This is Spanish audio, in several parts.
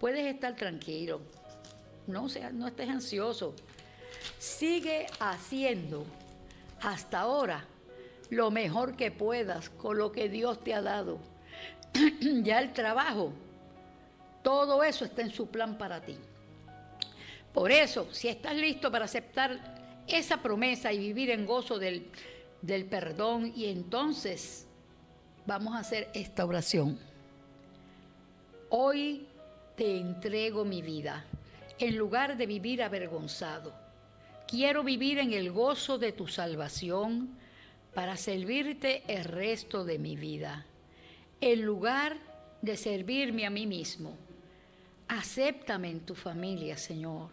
puedes estar tranquilo. No estés ansioso. Sigue haciendo hasta ahora lo mejor que puedas con lo que Dios te ha dado. Ya el trabajo, todo eso está en su plan para ti. Por eso, si estás listo para aceptar esa promesa y vivir en gozo del perdón, y entonces vamos a hacer esta oración. Hoy te entrego mi vida. En lugar de vivir avergonzado, quiero vivir en el gozo de tu salvación para servirte el resto de mi vida. En lugar de servirme a mí mismo, acéptame en tu familia, Señor,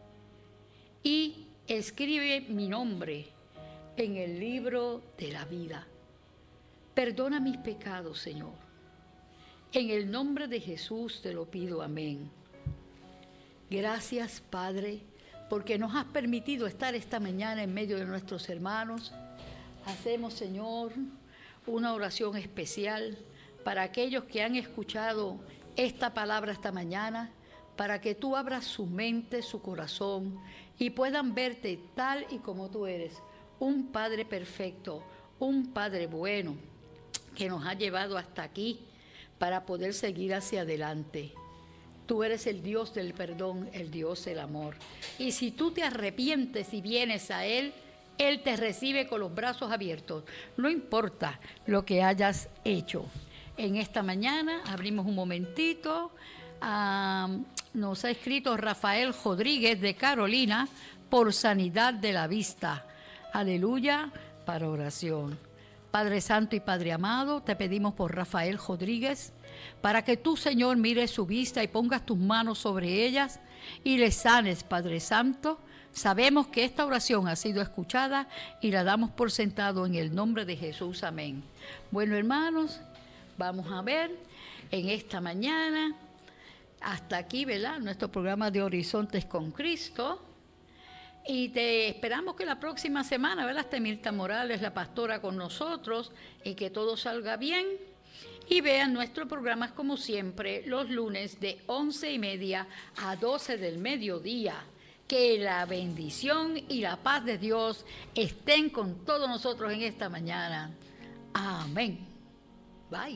y escribe mi nombre en el libro de la vida. Perdona mis pecados, Señor. En el nombre de Jesús te lo pido, amén. Gracias, Padre, porque nos has permitido estar esta mañana en medio de nuestros hermanos. Hacemos, Señor, una oración especial para aquellos que han escuchado esta palabra esta mañana, para que tú abras su mente, su corazón, y puedan verte tal y como tú eres, un Padre perfecto, un Padre bueno, que nos ha llevado hasta aquí para poder seguir hacia adelante. Tú eres el Dios del perdón, el Dios del amor. Y si tú te arrepientes y vienes a Él, Él te recibe con los brazos abiertos. No importa lo que hayas hecho. En esta mañana abrimos un momentito. Nos ha escrito Rafael Rodríguez de Carolina por sanidad de la vista. Aleluya, para oración. Padre Santo y Padre amado, te pedimos por Rafael Rodríguez, para que tú, Señor, mires su vista y pongas tus manos sobre ellas y le sanes, Padre Santo. Sabemos que esta oración ha sido escuchada y la damos por sentado en el nombre de Jesús. Amén. Bueno, hermanos, vamos a ver en esta mañana, hasta aquí, ¿verdad?, nuestro programa de Horizontes con Cristo. Y te esperamos que la próxima semana, ¿verdad?, esté Mirta Morales, la pastora, con nosotros, y que todo salga bien. Y vean nuestros programas como siempre los lunes de 11:30 a 12 del mediodía. Que la bendición y la paz de Dios estén con todos nosotros en esta mañana. Amén. Bye.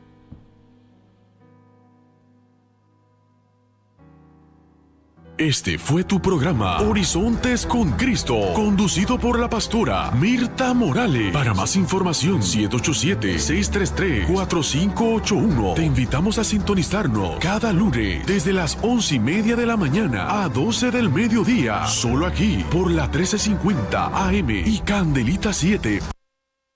Este fue tu programa Horizontes con Cristo, conducido por la pastora Mirta Morales. Para más información, 787-633-4581. Te invitamos a sintonizarnos cada lunes desde las 11:30 de la mañana a 12 del mediodía, solo aquí por la 1350 AM y Candelita 7.